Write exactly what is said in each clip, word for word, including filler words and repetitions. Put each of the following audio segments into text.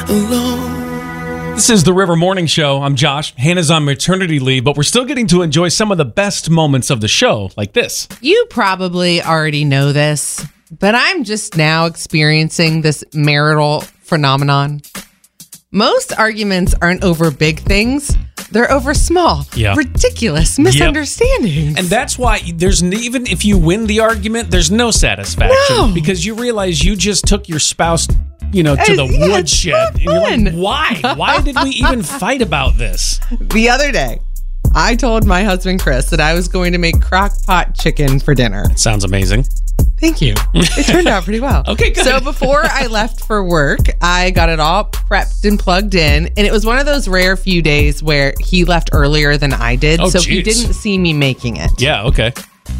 alone. This is the River Morning Show. I'm Josh. Hannah's on maternity leave, but we're still getting to enjoy some of the best moments of the show, like this. You probably already know this, but I'm just now experiencing this marital phenomenon. Most arguments aren't over big things. They're over small, Yeah. ridiculous misunderstandings. And that's why there's n- even if you win the argument, there's no satisfaction No. because you realize you just took your spouse, you know, to Uh, the yeah, it's woodshed. not And you're like, fun. why? Why did we even fight about this? The other day, I told my husband, Chris, that I was going to make crock pot chicken for dinner. Sounds amazing. Thank you. It turned out pretty well. Okay, good. So before I left for work, I got it all prepped and plugged in. And it was one of those rare few days where he left earlier than I did. Oh, so he geez. didn't see me making it. Yeah, okay.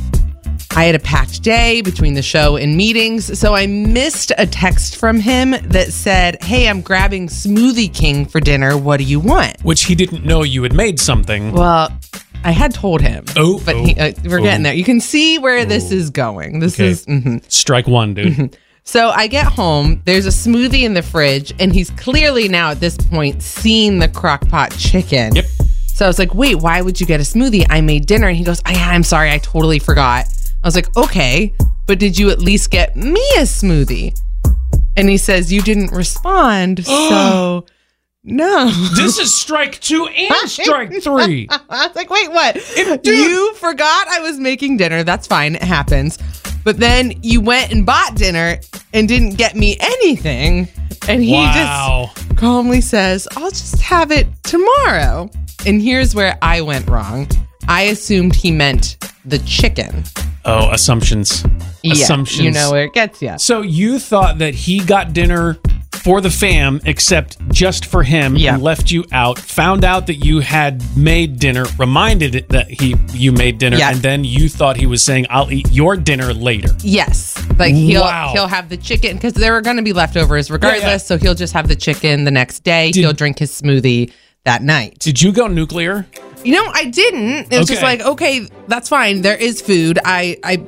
I had a packed day between the show and meetings. So I missed a text from him that said, "Hey, I'm grabbing Smoothie King for dinner. What do you want?" Which he didn't know you had made something. Well, I had told him. Oh, but oh, he, uh, we're oh. getting there. You can see where this is going. This Okay. is... mhm. Strike one, dude. So I get home, there's a smoothie in the fridge, and he's clearly now at this point seen the crock pot chicken. Yep. So I was like, wait, why would you get a smoothie? I made dinner. And he goes, I, I'm sorry, I totally forgot. I was like, okay, but did you at least get me a smoothie? And he says, you didn't respond, so no. This is strike two and strike three. I was like, wait, what? You forgot I was making dinner. That's fine. It happens. But then you went and bought dinner and didn't get me anything. And he Wow. just calmly says, I'll just have it tomorrow. And here's where I went wrong. I assumed he meant the chicken. Oh, assumptions. Yeah, Assumptions. you know where it gets you. So you thought that he got dinner for the fam, except just for him, Yeah. and left you out, found out that you had made dinner, reminded it that he you made dinner, Yeah. and then you thought he was saying, I'll eat your dinner later. Yes. Like he'll Wow. he'll have the chicken because there are going to be leftovers regardless. Yeah, yeah. So he'll just have the chicken the next day. Did- he'll drink his smoothie that night. Did you go nuclear? You know, I didn't. It was just Okay. like, okay, that's fine. There is food. I, I